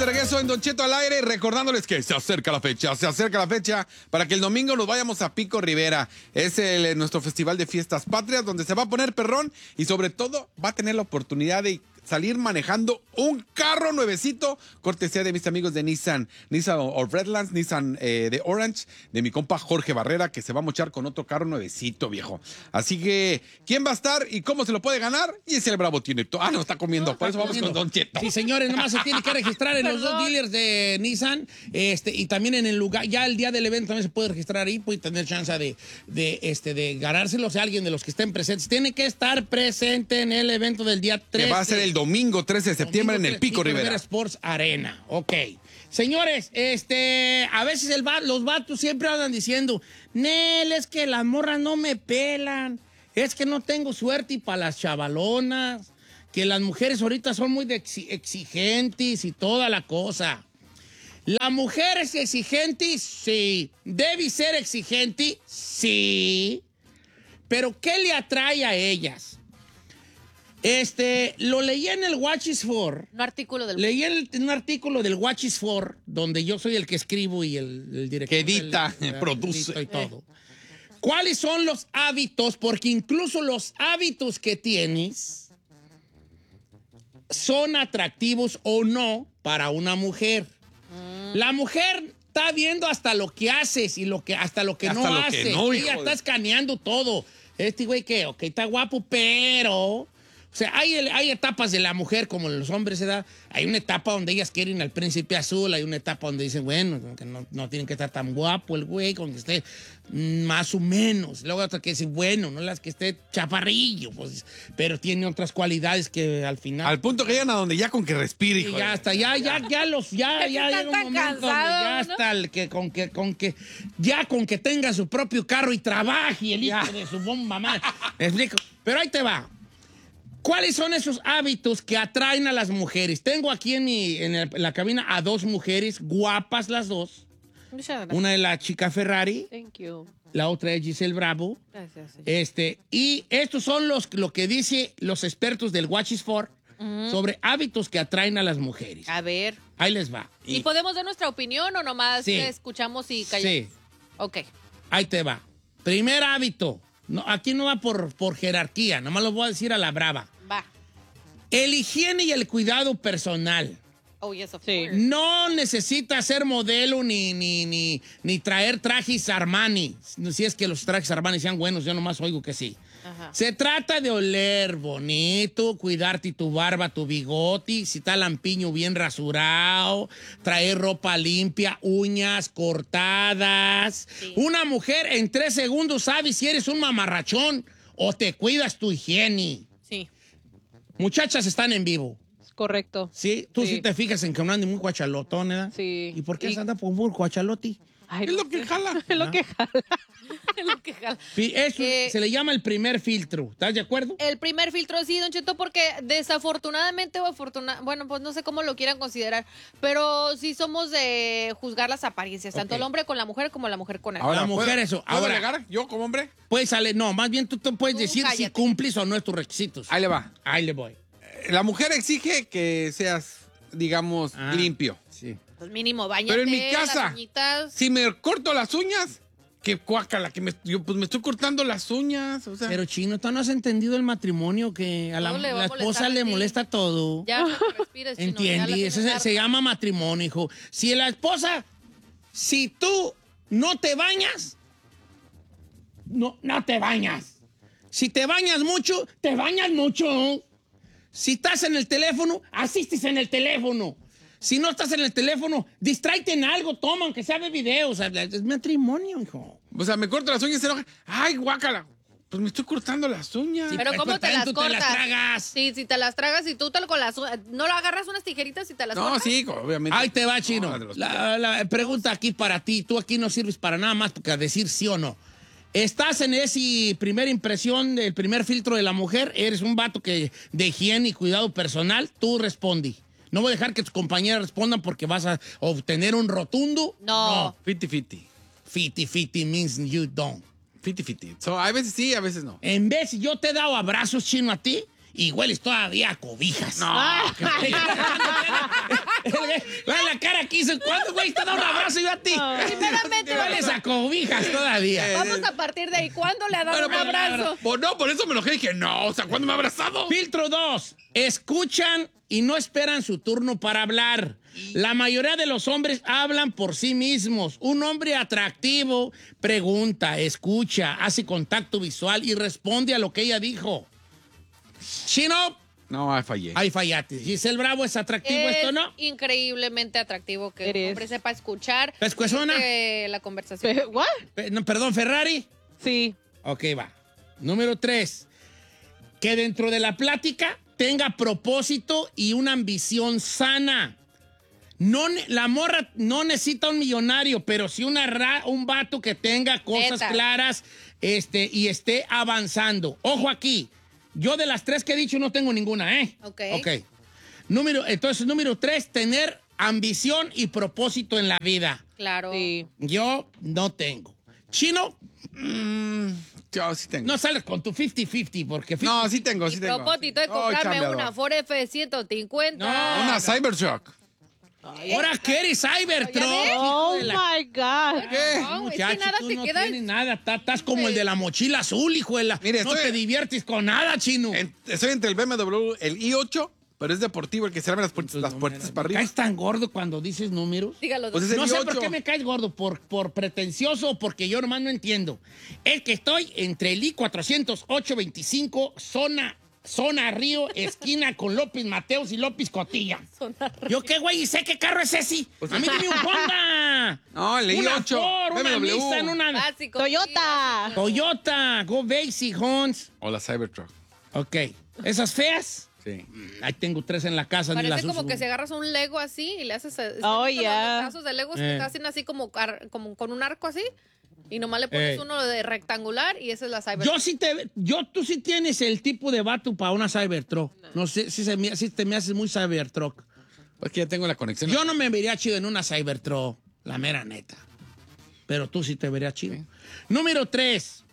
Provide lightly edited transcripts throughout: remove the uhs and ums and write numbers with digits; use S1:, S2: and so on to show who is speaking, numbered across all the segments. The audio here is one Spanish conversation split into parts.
S1: de regreso en Don Cheto al aire, recordándoles que se acerca la fecha para que el domingo nos vayamos a Pico Rivera. Es nuestro festival de fiestas patrias donde se va a poner perrón y sobre todo va a tener la oportunidad de salir manejando un carro nuevecito, cortesía de mis amigos de Nissan of Redlands, Nissan de Orange, de mi compa Jorge Barrera, que se va a mochar con otro carro nuevecito, viejo. Así que, ¿quién va a estar y cómo se lo puede ganar? Y ese el Bravo tiene todo. No, está comiendo. Por eso vamos con Don Cheto.
S2: Sí, señores, nomás se tiene que registrar en los dos dealers de Nissan, y también en el lugar, ya el día del evento también se puede registrar ahí, puede tener chance de ganárselo. O sea, alguien de los que estén presentes tiene que estar presente en el evento del día 13.
S1: Que va a ser el domingo 13 de septiembre en el Pico Rivera
S2: Sports Arena. Ok. Señores, a veces los vatos siempre andan diciendo, Nel, es que las morras no me pelan, es que no tengo suerte y para las chavalonas, que las mujeres ahorita son muy exigentes y toda la cosa. La mujer es exigente, sí. Debe ser exigente, sí. Pero ¿qué le atrae a ellas? Lo leí en el Watch is For.
S3: Un artículo del...
S2: Leí un artículo del Watch is For, donde yo soy el que escribo y el director.
S1: Que edita, produce.
S2: Y todo. ¿Cuáles son los hábitos? Porque incluso los hábitos que tienes son atractivos o no para una mujer. La mujer está viendo hasta lo que haces y hasta lo que no haces. Ella está escaneando todo. Este güey que, ok, está guapo, pero... O sea, hay etapas de la mujer como los hombres se da. Hay una etapa donde ellas quieren al príncipe azul, hay una etapa donde dicen, bueno, que no tienen que estar tan guapo el güey, con que esté más o menos. Luego otra que dice, bueno, no las que esté chaparrillo, pues, pero tiene otras cualidades que al final...
S1: Al punto que llegan a donde ya con que respire, hijo.
S2: Y ya hasta, ya llega un momento donde ya hasta el con que tenga su propio carro y trabaje el hijo de su bomba, mamá. ¿Me explico? Pero ahí te va. ¿Cuáles son esos hábitos que atraen a las mujeres? Tengo aquí en la cabina a dos mujeres, guapas las dos.
S3: Muchas gracias.
S2: Una es la chica Ferrari.
S3: Thank you.
S2: La otra es Giselle Bravo.
S3: Gracias, señor.
S2: Y estos son lo que dicen los expertos del Watch is For sobre hábitos que atraen a las mujeres.
S3: A ver.
S2: Ahí les va.
S3: ¿Y podemos dar nuestra opinión o nomás
S2: Sí.
S3: escuchamos y callamos?
S2: Sí.
S3: Ok.
S2: Ahí te va. Primer hábito. No, aquí no va por jerarquía, nada más lo voy a decir a la brava.
S3: Va.
S2: El higiene y el cuidado personal.
S3: Oh, yes, of
S4: Sí.
S3: course.
S2: No necesita ser modelo ni traer trajes Armani. Si es que los trajes Armani sean buenos, yo nomás oigo que sí.
S3: Ajá.
S2: Se trata de oler bonito, cuidarte tu barba, tu bigote, si está lampiño bien rasurado, traer ropa limpia, uñas cortadas.
S3: Sí.
S2: Una mujer en 3 segundos sabe si eres un mamarrachón o te cuidas tu higiene.
S3: Sí.
S2: Muchachas están en vivo.
S4: Correcto.
S2: ¿Sí? Tú sí
S4: Sí.
S2: te fijas en que no ande muy guachalotón, ¿verdad?
S4: Sí.
S2: ¿Y por qué anda por muy guachaloti?
S4: Ay,
S1: Es lo que jala.
S4: Es lo que jala.
S3: Lo que jala.
S2: Eso se le llama el primer filtro. ¿Estás de acuerdo?
S3: El primer filtro, sí, Don Cheto, porque desafortunadamente o bueno, pues no sé cómo lo quieran considerar, pero sí somos de juzgar las apariencias, tanto
S2: Ok.
S3: el hombre con la mujer como la mujer con el
S2: Ahora,
S3: hombre.
S2: la mujer, eso.
S1: ¿Puedo
S2: Ahora,
S1: alegar yo como hombre?
S2: puedes salir, no, más bien tú puedes
S3: Tú
S2: decir si
S3: cállate.
S2: cumples o no es tus requisitos.
S1: Ahí le va.
S2: Ahí le voy.
S1: La mujer exige que seas, digamos,
S2: Ah.
S1: limpio.
S2: Sí.
S3: Pues mínimo, bañate.
S1: Pero en mi casa,
S3: las uñitas.
S1: si me corto las uñas, qué cuácala, yo pues me estoy cortando las uñas, o sea.
S2: Pero chino, tú no has entendido el matrimonio que a
S3: Todo le va
S2: la
S3: a
S2: esposa
S3: molestar
S2: le
S3: a ti.
S2: molesta todo.
S3: Ya que respires, chino, ya la
S2: ¿Entiendes?
S3: tienes
S2: Eso se
S3: harta.
S2: llama matrimonio, hijo. Si la esposa, si tú no te bañas, no te bañas. Si te bañas mucho, te bañas mucho. Si estás en el teléfono, asistes en el teléfono. Si no estás en el teléfono, distráete en algo, toma, aunque sea de video. O sea, es matrimonio, hijo.
S1: O sea, me corto las uñas y se enoja. ¡Ay, guácala! Pues me estoy cortando las uñas.
S2: Sí,
S3: Pero
S2: pues,
S3: ¿cómo te
S2: también
S3: las
S2: tú
S3: cortas?
S2: te las tragas.
S3: Sí, si te las tragas y tú con las no lo agarras unas tijeritas y te las
S1: No,
S3: cortas.
S1: sí, obviamente.
S2: Ahí te va, chino.
S1: No, de los-
S2: La pregunta aquí para ti. Tú aquí no sirves para nada más que a decir sí o no. ¿Estás en esa primera impresión del primer filtro de la mujer? ¿Eres un vato que de higiene y cuidado personal? Tú respondí. No voy a dejar que tus compañeras respondan porque vas a obtener un rotundo.
S3: No.
S1: 50-50.
S2: 50-50 means you don't.
S1: 50-50. So, a veces sí, a veces no.
S2: En vez, yo te he dado abrazos, chino, a ti, y hueles todavía a cobijas.
S1: No.
S2: La cara que hizo. ¿Cuándo, güey? Te da un abrazo y yo a ti.
S3: Primeramente,
S2: vale esa cobijas todavía.
S3: vamos a partir de ahí. ¿Cuándo le ha dado un abrazo?
S1: No, por eso me enojé y dije, no, o sea, ¿cuándo me ha abrazado?
S2: Filtro 2. Escuchan y no esperan su turno para hablar. La mayoría de los hombres hablan por sí mismos. Un hombre atractivo pregunta, escucha, hace contacto visual y responde a lo que ella dijo. Chino.
S1: No, ahí fallé.
S2: Ahí fallaste. Giselle Bravo, ¿es atractivo esto, no?
S3: Increíblemente atractivo que un hombre sepa escuchar
S2: ¿Pescuezona?
S3: la conversación.
S4: ¿What?
S2: No, perdón, Ferrari.
S4: Sí.
S2: Ok, va. Número 3. Que dentro de la plática tenga propósito y una ambición sana. No, la morra no necesita un millonario, pero sí un vato que tenga cosas claras y esté avanzando. Ojo aquí. Yo de las 3 que he dicho no tengo ninguna, ¿eh?
S3: Ok.
S2: Entonces, número 3, tener ambición y propósito en la vida.
S3: Claro.
S4: Sí.
S2: Yo no tengo. Chino,
S1: Yo sí tengo.
S2: no sales con tu 50-50 porque...
S1: No, sí tengo, sí
S3: Y
S1: tengo.
S3: propósito de comprarme una Ford F-150.
S2: No.
S1: Una Cybertruck.
S2: ¿Ahora qué eres, Cybertruck?
S4: Oh,
S2: Hijo de la-
S4: my God.
S1: ¿Qué?
S3: No, es que
S2: Muchacho,
S3: nada
S2: tú
S3: te
S2: no
S3: queda.
S2: tienes nada. Estás como el de la mochila azul, hijo de la...
S1: Mire,
S2: no
S1: estoy-
S2: te diviertes con nada, Chino.
S1: Estoy entre el BMW, el i8, pero es deportivo, el que se abre las puertas para arriba.
S2: ¿Caes tan gordo cuando dices números?
S3: Dígalo.
S1: Pues es el
S2: No sé
S1: i8.
S2: por qué me caes gordo, por pretencioso o porque yo nomás no entiendo. Es que estoy entre el I-408-25, zona Río, esquina con López Mateos y López Cotilla. ¿Yo qué, güey? ¿Y sé qué carro es ese? A mí dime un Honda.
S1: No, el
S2: Una
S1: i8,
S2: Ford, una
S1: BMW.
S2: Nissan, una
S3: Básico.
S4: Toyota.
S2: Toyota. Go Basic, Hons.
S1: O la Cybertruck.
S2: Ok. ¿Esas feas?
S1: Sí.
S2: Ahí tengo 3 en la casa. ni las
S3: Parece como
S2: uso.
S3: que si agarras un Lego así y le haces
S4: Oh,
S3: los
S4: yeah.
S3: pedazos de Legos que hacen así como con un arco así y nomás le pones uno de rectangular y esa es la Cybertruck.
S2: Tú sí tienes el tipo de vato para una Cybertruck. No sé si te me haces muy Cybertruck.
S1: Pues que ya tengo la conexión.
S2: Yo no me vería chido en una Cybertruck, la mera neta. Pero tú sí te verías chido.
S1: Sí.
S2: Número 3.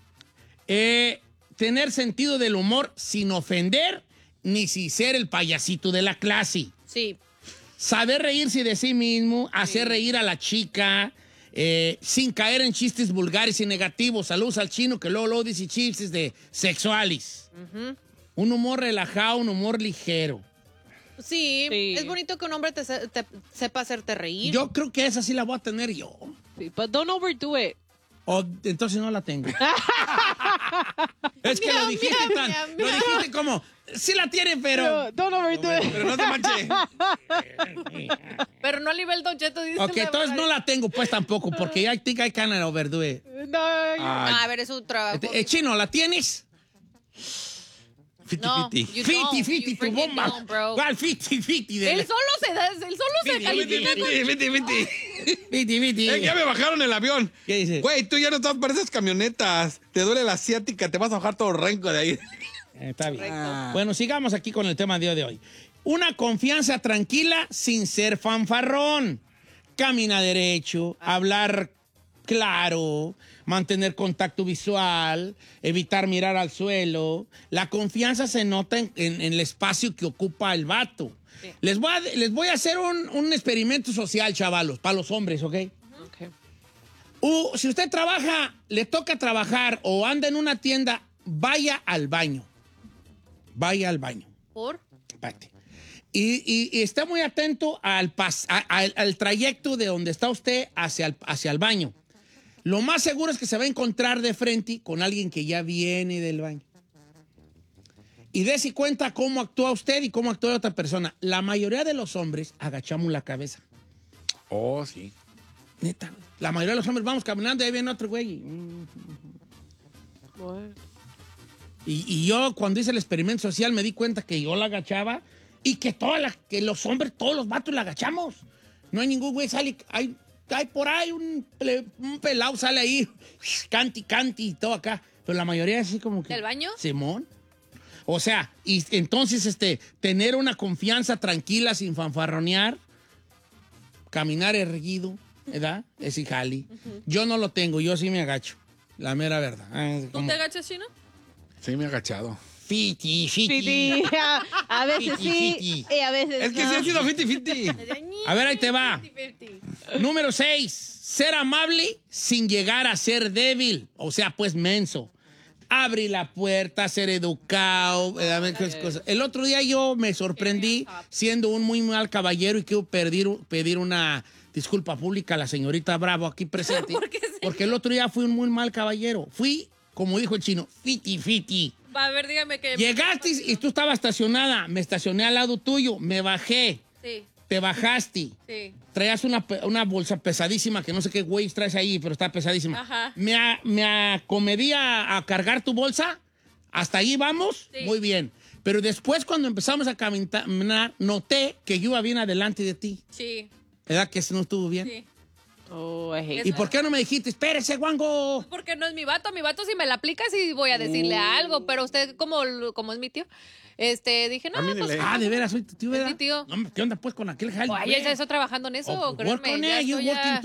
S2: Tener sentido del humor sin ofender ni sin ser el payasito de la clase.
S3: Sí.
S2: Saber reírse de sí mismo, hacer reír a la chica, sin caer en chistes vulgares y negativos. Saludos al Chino que luego dice chistes de sexuales. Un humor relajado, un humor ligero.
S3: Sí,
S4: Sí.
S3: es bonito que un hombre te sepa hacerte reír.
S2: Yo creo que esa sí la voy a tener yo.
S4: Sí, but don't overdo it.
S2: O entonces no la tengo. Es que lo dijiste
S3: miau.
S2: lo dijiste como, sí la tiene, pero...
S4: No, don't overdo it.
S1: Pero no te manches.
S3: Pero no a nivel Don Cheto, dice.
S2: Ok, entonces no la tengo pues tampoco, porque I think I can overdo it.
S4: No,
S3: A ver, es un trabajo.
S2: Chino, ¿la tienes?
S3: No,
S1: 50-50.
S3: you don't.
S2: 50-50,
S3: You
S2: tu
S3: freaking
S2: bomba.
S3: don't, bro.
S2: ¿Cuál 50-50?
S3: Él solo se califica con...
S1: Vete.
S2: 50-50.
S1: Ya me bajaron el avión.
S2: ¿Qué dice?
S1: Güey, tú ya no estás para esas camionetas. Te duele la asiática, te vas a bajar todo renco de ahí.
S2: Está bien.
S1: Ah.
S2: Bueno, sigamos aquí con el tema de hoy. Una confianza tranquila sin ser fanfarrón. Camina derecho, hablar claro, mantener contacto visual, evitar mirar al suelo. La confianza se nota en el espacio que ocupa el vato.
S3: Sí.
S2: Les voy a hacer un experimento social, chavalos, para los hombres, ¿ok?
S4: okay.
S2: Si usted trabaja, le toca trabajar o anda en una tienda, vaya al baño. Vaya al baño.
S3: ¿Por?
S2: Espérate. Y esté muy atento al trayecto de donde está usted hacia el baño. Lo más seguro es que se va a encontrar de frente con alguien que ya viene del baño. Y dése cuenta cómo actúa usted y cómo actúa otra persona. La mayoría de los hombres agachamos la cabeza.
S1: Oh, sí.
S2: Neta. La mayoría de los hombres vamos caminando y ahí viene otro güey.
S4: What?
S2: Y yo cuando hice el experimento social me di cuenta que yo la agachaba y que que los hombres, todos los vatos la agachamos. No hay ningún güey, sale, hay por ahí un pelado, sale ahí, canti y todo acá. Pero la mayoría es así como que...
S3: ¿Del baño?
S2: Simón. O sea, y entonces tener una confianza tranquila sin fanfarronear, caminar erguido, ¿verdad? Ese jali. Yo no lo tengo, yo sí me agacho. La mera verdad.
S3: ¿Tú te agachas, Chino?
S1: Sí, me he agachado.
S2: Fiti.
S4: Sí, a veces sí y a veces
S1: Es que
S4: no.
S1: sí ha sido 50-50.
S2: A ver, ahí te va. Número 6. Ser amable sin llegar a ser débil. O sea, pues menso. Abrir la puerta, ser educado. Cosas. El otro día yo me sorprendí siendo un muy mal caballero y quiero pedir una disculpa pública a la señorita Bravo aquí presente. Porque el otro día fui un muy mal caballero. Fui, como dijo el chino, fiti.
S3: A ver, dígame que...
S2: Llegaste y tú estabas estacionada. Me estacioné al lado tuyo. Me bajé.
S3: Sí,
S2: Te bajaste.
S3: sí.
S2: Traías una bolsa pesadísima, que no sé qué güey traes ahí, pero está pesadísima.
S3: Ajá.
S2: Me acomedí a cargar tu bolsa. ¿Hasta ahí vamos?
S3: Sí.
S2: Muy bien. Pero después, cuando empezamos a caminar, noté que yo iba bien adelante de ti.
S3: Sí,
S2: ¿Verdad que eso no estuvo bien?
S3: sí.
S4: Oh, I hate
S2: ¿Y por qué no me dijiste, espérese, guango?
S3: Porque no es mi vato si me la aplica sí voy a decirle algo, pero usted como es mi tío, dije, no,
S1: Camínele.
S3: pues...
S2: De veras, soy tu tío, ¿verdad?
S3: mi tío.
S2: No, ¿qué onda pues con aquel jale?
S3: Oye, ¿ya está trabajando en eso?
S2: Oh,
S3: Créeme,
S2: work on
S3: ya
S2: it, you're
S3: estoy ya-
S2: working